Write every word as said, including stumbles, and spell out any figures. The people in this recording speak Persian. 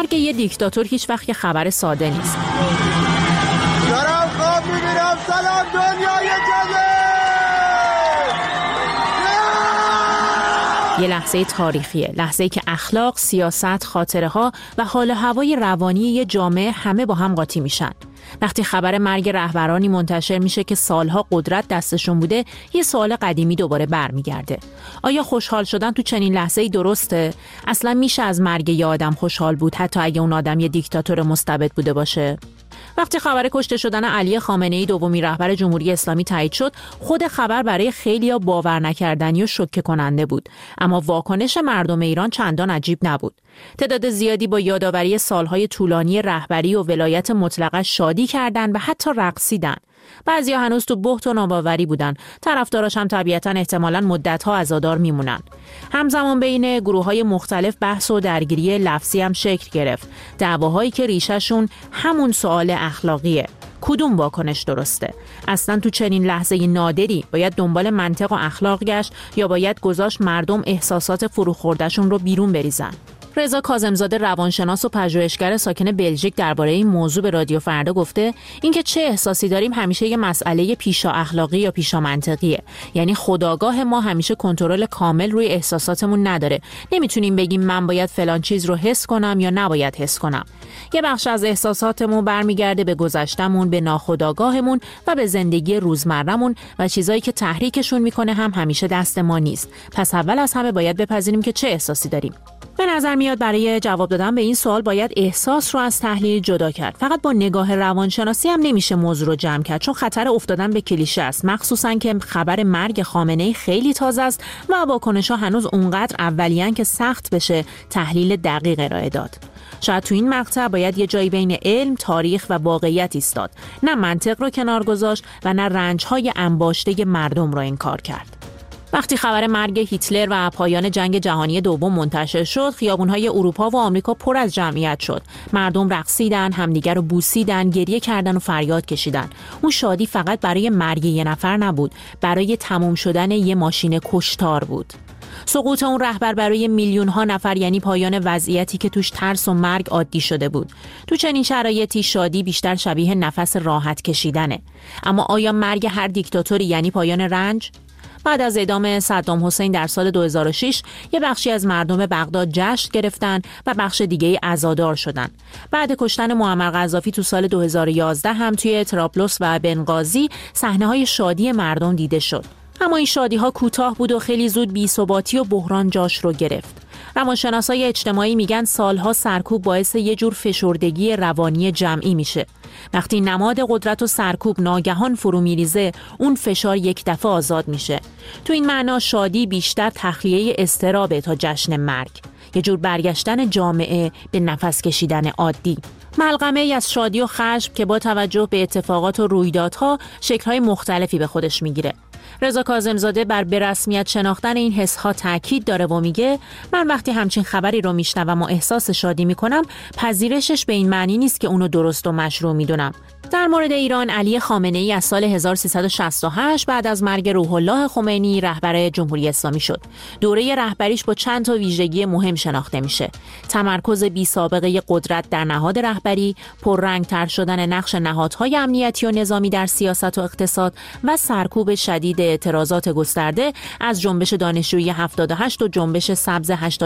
مرگ یه دیکتاتور هیچ وقت یه خبر ساده نیست. دارم خواب می‌بینم سلام دنیای جدید. یه لحظه تاریخیه، لحظه‌ای که اخلاق، سیاست، خاطره‌ها و حال و هوای روانی یه جامعه همه با هم قاطی میشن. وقتی خبر مرگ رهبرانی منتشر میشه که سالها قدرت دستشون بوده، یه سوال قدیمی دوباره برمیگرده. آیا خوشحال شدن تو چنین لحظه‌ای درسته؟ اصلا میشه از مرگ یه آدم خوشحال بود حتی اگه اون آدم یه دیکتاتور مستبد بوده باشه؟ وقتی خبر کشته شدن علی خامنه‌ای دومین رهبر جمهوری اسلامی تایید شد، خود خبر برای خیلی‌ها باور نکردنی و شوکه کننده بود، اما واکنش مردم ایران چندان عجیب نبود. تعداد زیادی با یادآوری سالهای طولانی رهبری و ولایت مطلقه شادی کردند و حتی رقصیدن. بعضیا هنوز تو بهت و ناباوری بودن، طرفداراش هم طبیعتاً احتمالاً مدت‌ها عزادار میمونن. همزمان بین گروه‌های مختلف بحث و درگیری لفظی هم شکل گرفت، دعواهایی که ریشه‌شون همون سوال اخلاقیه: کدوم واکنش درسته؟ اصلا تو چنین لحظه نادری باید دنبال منطق و اخلاق گشت یا باید گذاشت مردم احساسات فروخورده‌شون رو بیرون بریزن؟ رضا کاظمزاده روانشناس و پژوهشگر ساکن بلژیک درباره این موضوع به رادیو فردا گفته اینکه چه احساسی داریم همیشه یه مسئله پیشا اخلاقی یا پیشا منطقیه. یعنی خودآگاه ما همیشه کنترل کامل روی احساساتمون نداره. نمیتونیم بگیم من باید فلان چیز رو حس کنم یا نباید حس کنم. یه بخش از احساساتمون برمیگرده به گذشتمون، به ناخودآگاهمون و به زندگی روزمرهمون و چیزایی که تحریکشون میکنه هم همیشه دست ما نیست. پس اول از همه باید بپذیریم که چه احساسی داریم. به نظر میاد برای جواب دادن به این سوال باید احساس رو از تحلیل جدا کرد. فقط با نگاه روانشناسی هم نمیشه موضوع رو جمع کرد، چون خطر افتادن به کلیشه است، مخصوصا که خبر مرگ خامنه‌ای خیلی تازه است و واکنش‌ها هنوز اونقدر اولیه‌ان که سخت بشه تحلیل دقیق ارائه داد. شاید تو این مقطع باید یه جایی بین علم، تاریخ و واقعیت ایستاد، نه منطق رو کنار گذاشت و نه رنج‌های انباشته مردم رو انکار کرد. وقتی خبر مرگ هیتلر و پایان جنگ جهانی دوم منتشر شد، خیابون‌های اروپا و آمریکا پر از جمعیت شد. مردم رقصیدن، همدیگر رو بوسیدن، گریه کردن و فریاد کشیدن. اون شادی فقط برای مرگ یه نفر نبود، برای تموم شدن یه ماشین کشتار بود. سقوط اون رهبر برای میلیون ها نفر یعنی پایان وضعیتی که توش ترس و مرگ عادی شده بود. تو چنین شرایطی شادی بیشتر شبیه نفس راحت کشیدنه. اما آیا مرگ هر دیکتاتوری یعنی پایان رنج؟ بعد از اعدام صدام حسین در سال دو هزار و شش، یه بخشی از مردم بغداد جشن گرفتن و بخش دیگه عزادار شدن. بعد کشتن معمر قذافی تو سال دو هزار و یازده هم توی طرابلس و بنغازی صحنه‌های شادی مردم دیده شد. اما این شادی‌ها کوتاه بود و خیلی زود بی‌ثباتی و بحران جاش رو گرفت. روانشناسای اجتماعی میگن سالها سرکوب باعث یه جور فشردگی روانی جمعی میشه. وقتی نماد قدرت و سرکوب ناگهان فرو میریزه، اون فشار یک دفعه آزاد میشه. تو این معنا شادی بیشتر تخلیه اضطرابه تا جشن مرگ. یه جور برگشتن جامعه به نفس کشیدن عادی. ملغمه ای از شادی و خشم که با توجه به اتفاقات و رویدادها شکل‌های مختلفی به خودش میگیره. رضا کاظمزاده بر به رسمیت شناختن این حس‌ها تاکید داره و میگه من وقتی همچین خبری رو میشنوم و احساس شادی میکنم، پذیرشش به این معنی نیست که اونو درست و مشروع میدونم. در مورد ایران، علی خامنه‌ای از سال هزار و سیصد و شصت و هشت بعد از مرگ روح الله خمینی رهبر جمهوری اسلامی شد. دوره رهبریش با چند تا ویژگی مهم شناخته میشه: تمرکز بی سابقه قدرت در نهاد رهبری، پررنگ‌تر شدن نقش نهادهای امنیتی و نظامی در سیاست و اقتصاد و سرکوب شدید اعتراضات گسترده از جنبش دانشجویی هفتاد و هشت و جنبش سبز هشتاد